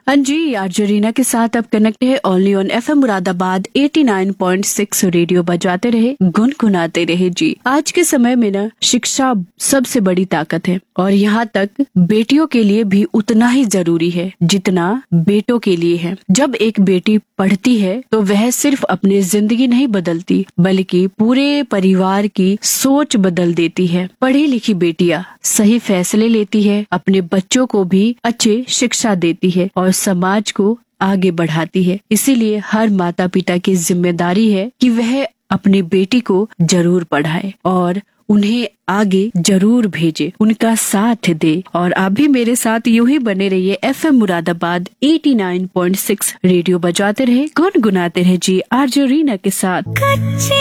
हाँ जी, आरजे रीना के साथ अब कनेक्ट है only on FM Moradabad 89.6 radio बजाते रहे गुनगुनाते रहे जी। आज के समय में ना शिक्षा सबसे बड़ी ताकत है और यहाँ तक बेटियों के लिए भी उतना ही जरूरी है जितना बेटों के लिए है। जब एक बेटी पढ़ती है तो वह सिर्फ अपनी जिंदगी नहीं बदलती बल्कि पूरे परिवार की सोच बदल देती है। पढ़ी लिखी बेटियां सही फैसले लेती है, अपने बच्चों को भी अच्छी शिक्षा देती है और समाज को आगे बढ़ाती है। इसीलिए हर माता पिता की जिम्मेदारी है कि वह अपनी बेटी को जरूर पढ़ाए और उन्हें आगे जरूर भेजे, उनका साथ दे। और आप भी मेरे साथ यूं ही बने रहिए एफएम मुरादाबाद 89.6 रेडियो बजाते रहे गुनगुनाते रहे जी, आरजे रीना के साथ।